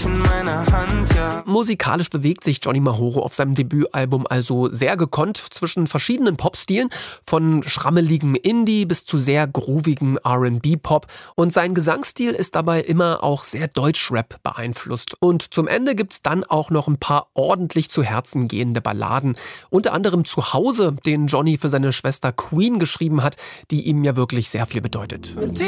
in meiner Hand, ja. Musikalisch bewegt sich Johnny Mahoro auf seinem Debütalbum also sehr gekonnt zwischen verschiedenen Popstilen, von schrammeligem Indie bis zu sehr groovigem R&B-Pop, und sein Gesangsstil ist dabei immer auch sehr Deutschrap beeinflusst. Und zum Ende gibt's dann auch noch ein paar ordentlich zu Herzen gehende Balladen, unter anderem Zuhause, den Johnny für seine Schwester Queen geschrieben hat, die ihm ja wirklich sehr viel bedeutet.